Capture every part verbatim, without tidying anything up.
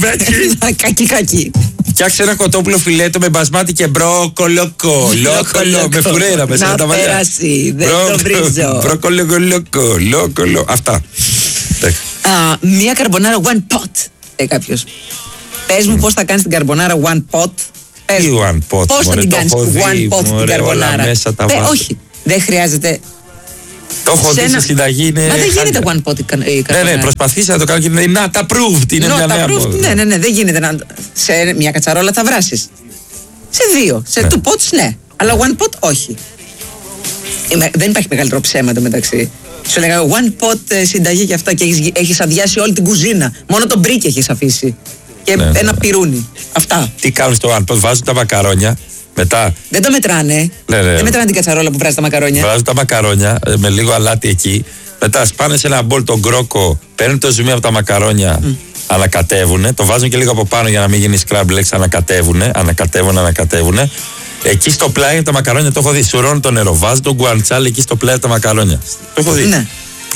μπέκι. Κακή, κακή. Φτιάξε ένα κοτόπουλο φιλέτο με μπασμάτι και μπρόκολοκο. Λόκολο. Με φουρέρα μέσα τα μαλλιά. Να πέρασι, δεν το βρίζω. Μπρόκολοκο. Λόκολο. Αυτά. Μία καρμπονάρα one pot. Ε, κάποιος. Πες μου πώς θα κάνεις την καρμπονάρα one pot. Τι one pot. Πώς θα την κάνεις one pot την καρμπονάρα. Όχι, δεν χρειάζεται. Το έχω δει στη συνταγή. Μα δεν γίνεται one pot η καρμπονάρα. Ναι, ναι, προσπαθήσα να το κάνω και είναι not approved. Είναι μια νέα μόδα. Ναι, ναι, ναι, δεν γίνεται να. Σε μια κατσαρόλα θα βράσεις. Σε δύο. Σε two pots ναι. Αλλά one pot όχι. Δεν υπάρχει μεγαλύτερο ψέμα το μεταξύ. Σου λέγα one pot συνταγή και αυτά και έχεις, έχεις αδειάσει όλη την κουζίνα. Μόνο τον μπρίκι έχεις αφήσει. Και ναι, ένα ναι. πυρούνι. Αυτά. Τι κάνουν στο one pot, βάζουν τα μακαρόνια. Μετά. Δεν το μετράνε. Ναι, ναι. Δεν μετράνε την κατσαρόλα που βράζει τα μακαρόνια. Βάζουν τα μακαρόνια με λίγο αλάτι εκεί. Μετά σπάνε σε ένα μπολ τον κρόκο, παίρνουν το ζουμί από τα μακαρόνια, mm. ανακατεύουνε. Το βάζουν και λίγο από πάνω για να μην γίνει scramble eggs. Ανακατεύουνε, ανακατεύουνε, ανακατεύουνε. Εκεί στο πλάι από τα μακαρόνια το έχω δει. Σουρώνουν το νερό, βάζουν τον γκουαντσάλε εκεί στο πλάι από τα μακαρόνια. Το έχω δει. Ναι.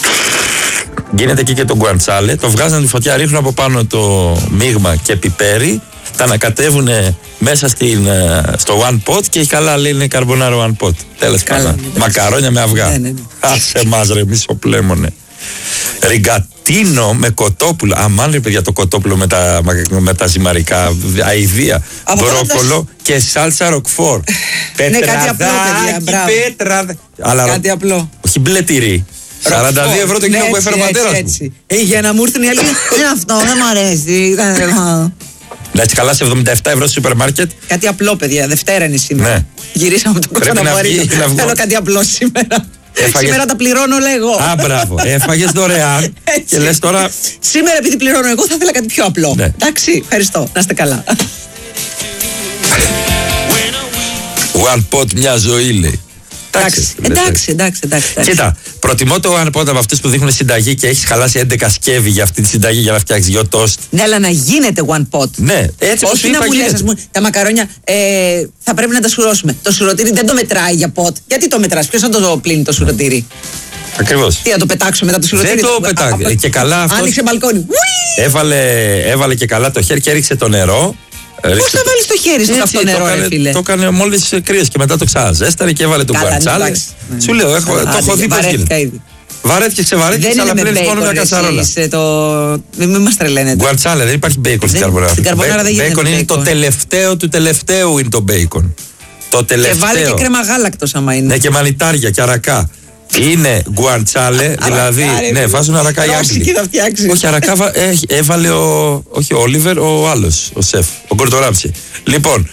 Γίνεται εκεί και το γκουαντσάλε. Το βγάζουν τη φωτιά, ρίχνουν από πάνω το μείγμα και πιπέρι. Τα ανακατεύουν μέσα στην, στο one pot και καλά λέει είναι καρμπονάρο one pot. Τέλος πάντων. Μακαρόνια με αυγά. Ναι, ναι, ναι. Άσε μας ρε μισοπλέμονε. Ριγκατίνο με κοτόπουλο. Αμάν ρε παιδιά το κοτόπουλο με τα, με τα ζυμαρικά. Αηδία. Μπρόκολο και σάλτσα ροκφόρ. Ναι, κάτι απλό παιδιά. Πέτραδα. Κάτι απλό. Όχι μπλε τυρί. σαράντα δύο ευρώ το κιλό που έφερε ο πατέρας μου. Ε, για να μου έρθουν οι άλλοι. Είναι αυτό, δεν μ' αρέσει. Εντάξει, καλά σε εβδομήντα επτά ευρώ στο σούπερ μάρκετ. Κάτι απλό, παιδιά. Δευτέρα είναι σήμερα. Ναι. Γυρίσαμε το κοτσοναβάρι. Θέλω κάτι απλό σήμερα. Έφαγες... Σήμερα τα πληρώνω, λέγω. Α, μπράβο. Έφαγες δωρεάν. Και λες τώρα. Σήμερα, επειδή πληρώνω εγώ, θα ήθελα κάτι πιο απλό. Ναι. Εντάξει, ευχαριστώ. Να είστε καλά. One pot, μια ζωή λέει. Εντάξει, εντάξει, εντάξει, εντάξει. Κοίτα, προτιμώ το one pot από αυτούς που δείχνουν συνταγή και έχεις χαλάσει έντεκα σκεύη για αυτή τη συνταγή για να φτιάξεις δυο τόστ. Ναι, αλλά να γίνεται one pot. Ναι, έτσι όπως όχι να μου λες, ας πούμε, τα μακαρόνια ε, θα πρέπει να τα σουρώσουμε. Το σουρωτήρι δεν το μετράει για pot. Γιατί το μετράς, ποιος θα το πλύνει το σουρωτήρι. Ακριβώς. Τι θα το πετάξω μετά το σουρωτήρι. Δεν το πετάξει. Και καλά αυτός. Άνοιξε μπαλκόνι. Έβαλε, έβαλε και καλά το χέρι και έριξε το νερό. Πώς θα βάλεις το χέρι στο καυτό νερό, ρε φίλε. Το έκανε μόλις κρύες και μετά το ξαζέσταρε και έβαλε τον γκουαντσάλε. Σου λέω, έχω, το έχω δει πώς γίνεται. Βαρέθηκε, ξεβαρέθηκε, αλλά πλένεις μόνο μια κατσαρόλα. Μην μας τρελαίνετε. Γκουαντσάλε, δεν υπάρχει μπέικον στην καρμπονάρα. Στην καρμπονάρα δεν γίνεται. Μπέικον είναι το τελευταίο του τελευταίου είναι το μπέικον. Το τελευταίο. Και βάλει και κρέμα γάλακτος άμα είναι. Ναι, και μανιτάρια και αρακά. Είναι γκουαντσάλε, δηλαδή. Ναι, βάζουν αρακά οι Άγγλοι. Όχι, αρακά έβαλε ο. Όχι, ο Όλιβερ, ο άλλος, ο σεφ, ο Γκόρντον Ράμσι. Λοιπόν,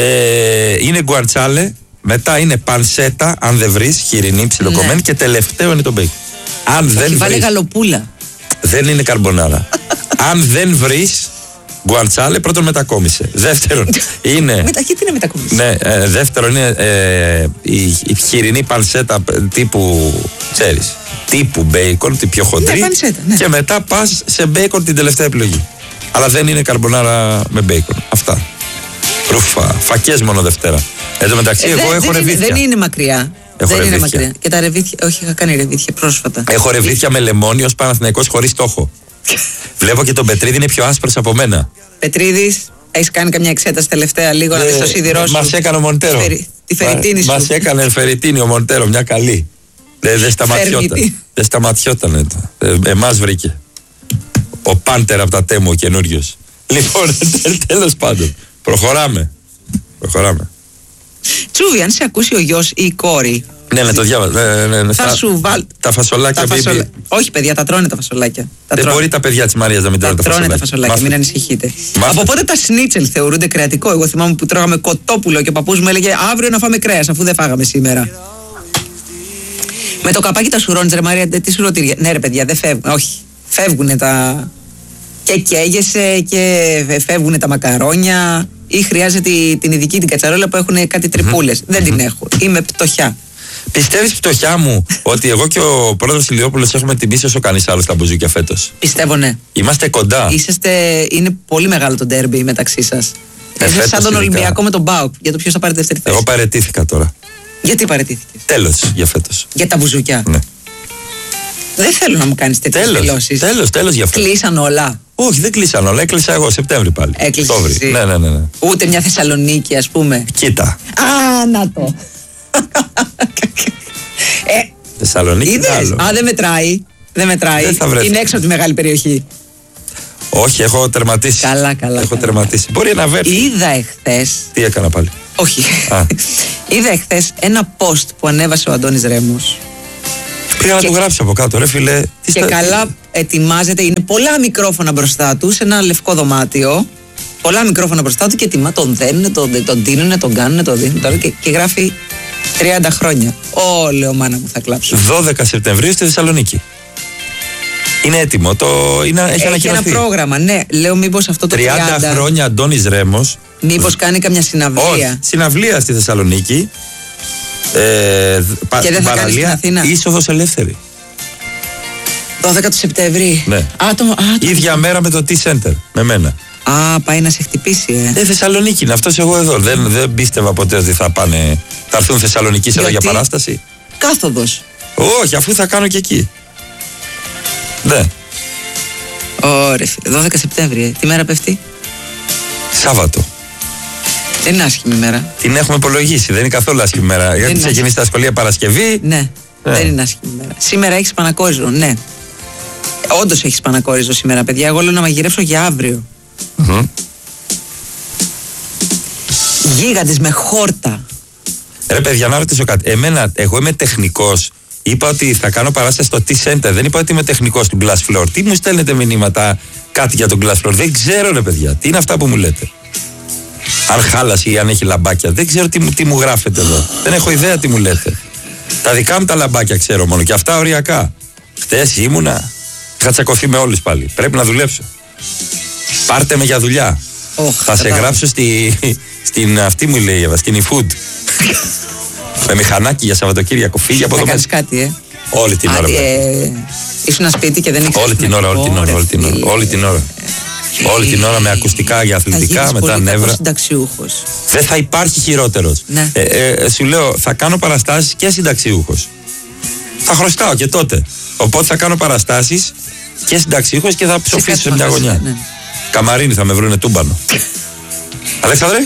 είναι γκουαντσάλε, μετά είναι πανσέτα, αν δεν βρει, χοιρινή, ψιλοκομμένη και τελευταίο είναι το μπέικον. Αν δεν βρει. Βάλε γαλοπούλα. Δεν είναι καρμπονάρα. Αν δεν βρει. Γκουαντσάλε, πρώτον μετακόμισε. Δεύτερον είναι. Γιατί είναι μετακόμισε. Ναι, ε, δεύτερον είναι ε, η, η χοιρινή πανσέτα τύπου. Ξέρεις, τύπου μπέικον, την πιο χοντρή. Ναι, πανσέτα, ναι. Και μετά πας σε μπέικον την τελευταία επιλογή. Αλλά δεν είναι καρμπονάρα με μπέικον. Αυτά. Ρούφα. Φακές μόνο Δευτέρα. Εν τω μεταξύ, ε, εγώ δε, έχω δεν ρεβίθια. Είναι, δεν είναι μακριά. Έχω δεν ρεβίθια. Είναι μακριά. Και τα ρεβίθια. Όχι, είχα κάνει ρεβίθια πρόσφατα. Έχω ρεβίθια με λεμόνι ως Παναθηναϊκός χωρίς στόχο. Βλέπω και τον Πετρίδη είναι πιο άσπρος από μένα. Πετρίδης, έχεις κάνει καμιά εξέταση τελευταία λίγο ε, να δεις το σίδηρό σου. Μας έκανε ο Μοντέρο. Φερι, τη φεριτίνη σου. Μας έκανε φεριτίνη ο Μοντέρο, μια καλή. Δεν δε σταματιόταν. Δεν σταματιόταν. Ε, εμάς βρήκε. Ο Πάντερ από τα Τέμο, ο καινούριος. Λοιπόν, τέλος πάντων. Προχωράμε. Προχωράμε. Τσούβι, αν σε ακούσει ο γιος ή η κόρη. Ναι, ναι, το διάβασα. Ναι, ναι, ναι, θα στα, σου βάλ... Τα φασολάκια. Τα φασολα... Όχι, παιδιά, τα τρώνε τα φασολάκια. Τα Δεν τρώνε. μπορεί τα παιδιά της Μαρίας να μην τρώνε τα φασολάκια. Τα τρώνε τα φασολάκια, Μάστε. μην ανησυχείτε. Μάστε. Από πότε τα σνίτσελ θεωρούνται κρεατικό? Εγώ θυμάμαι που τρώγαμε κοτόπουλο και ο παππούς μου έλεγε αύριο να φάμε κρέας, αφού δεν φάγαμε σήμερα. Με το καπάκι τα σουρώνεις, ρε Μαρία, τι σουρωτήρια. Ναι, ρε παιδιά, δεν φεύγουν. Όχι. Φεύγουν τα. Και καίγεσαι και φεύγουν τα μακαρόνια. Ή χρειάζεται την ειδική την κατσαρόλα που έχουν κάτι τρυπούλες. Δεν την έχω. Είμαι πτωχιά. Πιστεύεις πτωχιά μου ότι εγώ και ο πρόεδρος Ηλιόπουλος έχουμε τιμήσει όσο κανείς άλλος στα μπουζούκια φέτος? Πιστεύω ναι. Είμαστε κοντά. Είσαστε, είναι πολύ μεγάλο το ντέρμπι μεταξύ σας. Ε, Είστε σαν τον ειδικά. Ολυμπιακό με τον ΠΑΟΚ για το ποιος θα πάρει δεύτερη θέση. Εγώ παραιτήθηκα τώρα. Γιατί παραιτήθηκες? Τέλος για φέτος. Για τα μπουζούκια. Ναι. Δεν θέλω να μου κάνεις τέτοιες δηλώσεις. Τέλος, τέλος για φέτος. Κλείσαν όλα. Όχι, δεν κλείσαν όλα. Έκλεισα εγώ Σεπτέμβρη πάλι. Έκλεισε. Ναι, ναι, ναι, ναι. Ούτε μια Θεσσαλονίκη, ας πούμε. Κοίτα. Α, να το. ε, Θεσσαλονίκη. είδες. Α, δεν μετράει. Δεν μετράει. Δεν είναι έξω από τη μεγάλη περιοχή. Όχι, έχω τερματίσει. Καλά, καλά. Έχω καλά. τερματίσει. Μπορεί να βέρθει. Είδα εχθές. Τι έκανα πάλι. Όχι. Είδα εχθές ένα post που ανέβασε ο Αντώνης Ρέμος. Πήγα να του γράψω από κάτω, ρε φίλε. Και στα... καλά ετοιμάζεται. Είναι πολλά μικρόφωνα μπροστά του σε ένα λευκό δωμάτιο. Πολλά μικρόφωνα μπροστά του και ετοιμά, τον δένουν, τον, τον δίνουν, τον κάνουν, τον δίνουν. Τώρα και, και γράφει τριάντα χρόνια. Ω, λέω μάνα μου, θα κλάψω. δώδεκα Σεπτεμβρίου στη Θεσσαλονίκη. Είναι έτοιμο. Το... Είναι... Έχει, έχει ανακοινωθεί. ένα πρόγραμμα, ναι. Λέω μήπως αυτό το τριάντα, τριάντα χρόνια Αντώνης Ρέμος. Μήπως κάνει καμιά συναυλία. Όχι, συναυλία στη Θεσσαλονίκη. Ε, πα, και δεν θα κάνει στην Αθήνα. Είσοδος ελεύθερη. δώδεκα του Σεπτεμβρίου. Ναι. Α, το, α, το... ίδια μέρα με το T-Center. Με μένα. Α, πάει να σε χτυπήσει, ε. Ε, Θεσσαλονίκη είναι αυτός εγώ εδώ. Δεν, δεν πίστευα ποτέ ότι θα πάνε. Θα έρθουν Θεσσαλονίκη εδώ για παράσταση. Κάθοδος. Όχι, αφού θα κάνω και εκεί. Ναι. Ωραία, δώδεκα Σεπτέμβρη, ε. Τι μέρα πέφτει? Σάββατο. Δεν είναι άσχημη μέρα. Την έχουμε υπολογίσει, δεν είναι καθόλου άσχημη μέρα. Γιατί ξεκινήσει τα σχολεία Παρασκευή. Ναι, ναι, δεν είναι άσχημη μέρα. Σήμερα έχεις Πανακόριζο, ναι. Όντως έχεις Πανακόριζο σήμερα, παιδιά. Εγώ λέω να μαγειρέψω για αύριο. Mm-hmm. Γίγαντες με χόρτα. Ρε παιδιά, να ρωτήσω κάτι. Εμένα, εγώ είμαι τεχνικός. Είπα ότι θα κάνω παράσταση στο T-Center. Δεν είπα ότι είμαι τεχνικός του Glass Floor. Τι μου στέλνετε μηνύματα κάτι για τον Glass Floor? Δεν ξέρω, ρε παιδιά. Τι είναι αυτά που μου λέτε? Αν χάλασε ή αν έχει λαμπάκια. Δεν ξέρω τι μου, τι μου γράφετε εδώ. Δεν έχω ιδέα τι μου λέτε. Τα δικά μου τα λαμπάκια ξέρω μόνο. Και αυτά οριακά. Χτες ήμουνα. Είχα τσακωθεί με όλους πάλι. Πρέπει να δουλέψω. Πάρτε με για δουλειά. Oh, θα σε γράψω στη, στην αυτή μου λέει η Εύα, στην e-food. Με μηχανάκι για Σαββατοκύριακο. Φύγει από εδώ μέσα. Κάτι, ε. Όλη την ώρα. Ε, ήσουν ένα σπίτι και δεν ήξερες. Όλη την ώρα, όλη την ώρα. Όλη την ώρα. Όλη την ώρα. Όλη την ώρα με ακουστικά για αθλητικά, μετά πολύ νεύρα. Συνταξιούχος. Δεν θα υπάρχει χειρότερος. Ναι. Ε, ε, σου λέω, θα κάνω παραστάσεις και συνταξιούχος. Θα χρωστάω και τότε. Οπότε θα κάνω παραστάσεις και συνταξιούχος και θα ψοφήσω σε μια γωνιά. Ναι. Καμαρίνι θα με βρούνε τούμπανο. Αλέξανδρε.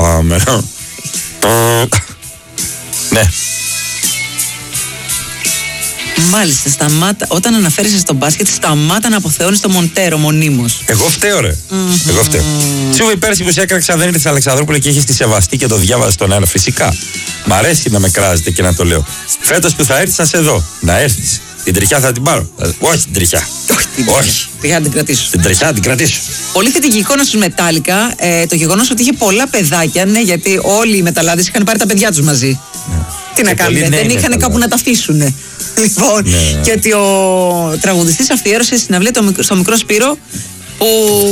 Ναι. Μάλιστα, σταμάτα. Όταν αναφέρεσαι στο μπάσκετ, σταμάτα να αποθεώνεις το Μοντέρο μονίμως. Εγώ φταίω, ρε. Mm-hmm. Εγώ φταίω. Σου είπε πέρσι που σε έκραξα, δεν ήρθε Αλεξανδρούπολη και είχε τη σεβαστή και το διάβαζε στον αέρα. Φυσικά. Μ' αρέσει να με κράζετε και να το λέω. Φέτος που θα έρθει, θα σε δω. Να έρθεις. Την τριχιά θα την πάρω. Όχι την τριχιά. Όχι την Όχι. τριχιά να την κρατήσω. Την τριχιά να την κρατήσω. Πολύ θετική εικόνα στους Μετάλλικα. Ε, το γεγονός ότι είχε πολλά παιδάκια, ναι, γιατί όλοι οι μεταλλάδες είχαν πάρει τα παιδιά τους μαζί. Ναι. Τι να κάνουν, δεν είχαν κάπου να τα αφήσουν. Λοιπόν, ναι. Και ότι ο τραγουδιστής αφιέρωσε συναυλία στο μικρό Σπύρο που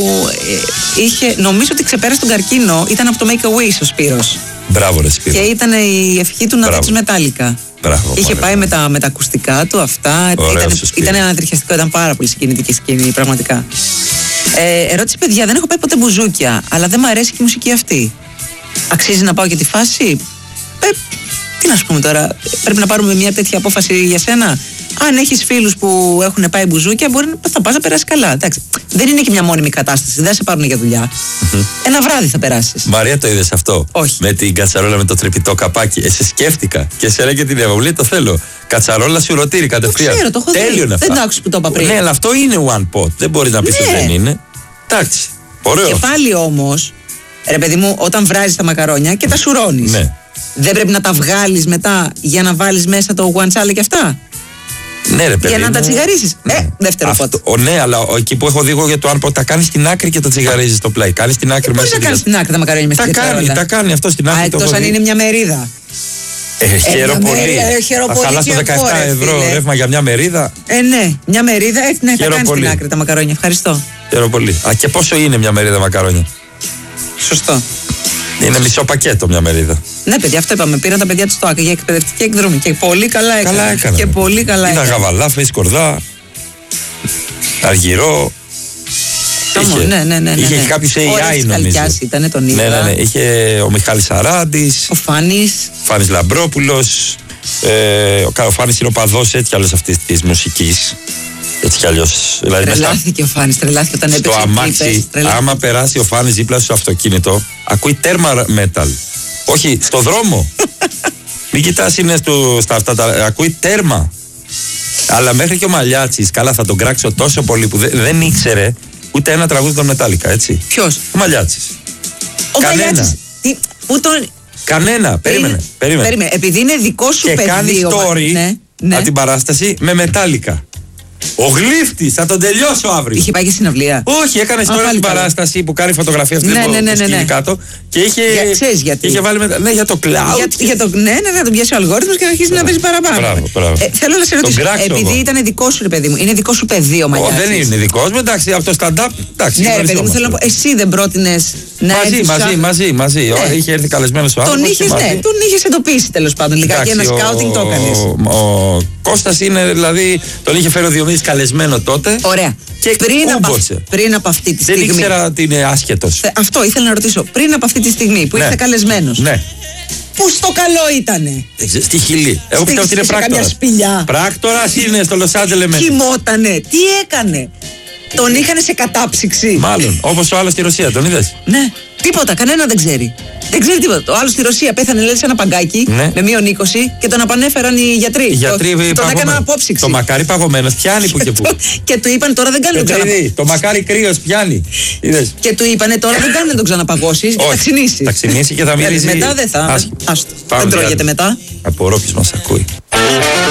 ε, είχε, νομίζω ότι ξεπέρασε τον καρκίνο. Ήταν από το Make a Wish ο Σπύρος. Μπράβο, ρε Σπύρο. Και ήταν η ευχή του να δει τους Μετάλλικα. Μπράβο, είχε πάει με τα, με τα ακουστικά του αυτά. Ήταν, ήταν ανατριχιαστικό, ήταν πάρα πολύ συγκινητική σκηνή, πραγματικά. Ε, ερώτηση, παιδιά, δεν έχω πάει ποτέ μπουζούκια, αλλά δεν μου αρέσει και η μουσική αυτή. Αξίζει να πάω και τη φάση? Ε, τι να σου πούμε τώρα, πρέπει να πάρουμε μια τέτοια απόφαση για σένα? Αν έχεις φίλους που έχουν πάει μπουζούκια, μπορεί να θα πας να περάσει καλά. Εντάξει. Δεν είναι και μια μόνιμη κατάσταση, δεν σε πάρουν για δουλειά. Mm-hmm. Ένα βράδυ θα περάσεις. Μαρία, το είδες αυτό? Όχι. Με την κατσαρόλα με το τρυπητό καπάκι. Εσύ σκέφτηκα και σε έλεγε την Εύα, μου λέει το θέλω. Κατσαρόλα σουρωτήρι κατευθείαν. Το ξέρω, το έχω Τέλειο δει. Δεν το άκουσα που το είπα πριν. Ναι, αλλά αυτό είναι one pot. Δεν μπορεί να πει ότι ναι. δεν είναι. Εντάξει. Ωραίο. Και πάλι όμως, ρε παιδί μου, όταν βράζεις τα μακαρόνια και τα σουρώνεις. Ναι. Δεν πρέπει να τα βγάλεις μετά για να βάλεις μέσα το γουαντσάλε και αυτά? Ναι, ρε παιδί. Για να τα τσιγαρίσεις. Ναι. Ε, δεύτερο αυτό, ο, ναι, αλλά εκεί που έχω δει εγώ για το αν τα κάνει στην άκρη και τα τσιγαρίζεις στο πλάι. Κάνει στην άκρη μέσα. Πώς να κάνει στην άκρη τα μακαρόνια μέσα? Τα κάνει, τα κάνει αυτό στην άκρη. Α, εκτός αν είναι μια μερίδα. Ε, χαίρο πολύ. Ε, θα χαλάσω δεκαεπτά ευρώ ρεύμα για μια μερίδα. Ε, ναι, μια μερίδα. Ε, ναι, χαίρο τα κάνει στην άκρη τα μακαρόνια. Ευχαριστώ. Χαίρο πολύ. Α, και πόσο είναι μια μερίδα μακαρόνια? Σωστό. Είναι μισό πακέτο μια μερίδα. Ναι, παιδιά, αυτό είπαμε. Πήραν τα παιδιά του στο ΑΚ για εκπαιδευτική εκδρομή. Και πολύ καλά έκανα. Καλά έκανα. Και πολύ καλά έκανα. Ήταν γαβαλάφε, σκορδά, αργυρό. Είχε, ναι, ναι, ναι, είχε ναι. κάποιους έι άι νομίζω. Ήταν τον είδα. Ναι, ναι, ναι. Είχε ο Μιχάλης Αράντης. Ο Φάνης. Φάνης Λαμπρόπουλος. Ε, ο Φάνης είναι ο παδός έτσι κι άλλες αυτής της μουσικής. Έτσι κι αλλιώς. Δηλαδή, τρελάθηκε στα... ο Φάνης, τρελάθηκε όταν έπαιξε. Στο αμάξι, άμα περάσει ο Φάνης δίπλα στο αυτοκίνητο, ακούει τέρμα metal. Όχι, στο δρόμο. Μην κοιτάς, είναι στο, στα αυτά τα. Ακούει τέρμα. Αλλά μέχρι και ο Μαλιάτσης, καλά, θα τον κράξω τόσο πολύ που δε, δεν ήξερε ούτε ένα τραγούδι των Μετάλλικα, έτσι. Ποιος? Ο Μαλιάτσης. Ο Κανένα. Μαλιάτσης. Τι, που τον... Κανένα. Περίμενε. Περίμενε. περίμενε. Επειδή είναι δικό σου και παιδί. Και κάνει story ναι, ναι. από την παράσταση με Μετάλλικα. Ο Γλύφτης, θα τον τελειώσω αύριο. Είχε πάει και συναυλία. Όχι, έκανε story από την παράσταση που κάνει φωτογραφία αυτή ναι, ναι, ναι, ναι, ναι. κάτω. Και είχε. Για, ξέρεις γιατί. Είχε βάλει μετα... Ναι, για το cloud. Για, και... για το, ναι, ναι, να τον πιάσει ο αλγόριθμος και να αρχίσει να παίζει παραπάνω. Μπράβο, μπράβο. Ε, θέλω να σε ρωτήσω. Επειδή εγώ. Ήταν δικό σου, ρε παιδί μου, είναι δικό σου παιδί ο Μαλιάτσης. Δεν είναι δικό μου, εντάξει, από το stand-up. Εντάξει, ναι, ρε παιδί μου, θέλω να πω, εσύ δεν πρότεινες να μαζί, μαζί, μαζί, μαζί. Είχε έρθει καλεσμένος ο άνθρωπος. Τον είχες εντοπίσει τέλος πάντων. Λιγάκι ένα σκάουτινγκ το έκανες. Ο Κώστας είναι δηλαδή, τον είχε φέρει ο Διομήδης καλεσμένο τότε. Ωραία. Και πριν από, πριν από αυτή τη στιγμή. Δεν ήξερα ότι είναι άσχετος. Αυτό ήθελα να ρωτήσω. Πριν από αυτή τη στιγμή που ναι. ήρθε καλεσμένος. Ναι. Πού στο καλό ήτανε. Στη Χιλή. Εγώ πιστεύω ότι είναι πράκτορας. Πράκτορας είναι στο Λος Άντζελες. Κοιμότανε. Τι έκανε. Τον είχανε σε κατάψυξη. Μάλλον. Όπως ο άλλος στη Ρωσία. Τον είδες. Ναι. Τίποτα. Κανένα δεν ξέρει. Δεν ξέρει τίποτα. Ο άλλος στη Ρωσία πέθανε, λέει, σε ένα παγκάκι ναι. με μείον είκοσι και τον απανέφεραν οι γιατροί. Οι γιατροί το, τον έκαναν απόψυξη. Το μακάρι παγωμένος πιάνει που και που. Και του είπαν τώρα δεν κάνει να τον ξαναπαγώσει. Το μακάρι κρύος πιάνει. Είδες. Και του είπανε τώρα δεν κάνει να τον ξαναπαγώσει και θα ξυνήσει. Θα ξυνήσει και θα μυρίζει. Μετά δεν θα. Δεν τρώγεται μετά. Απορώ ποιος μας ακούει.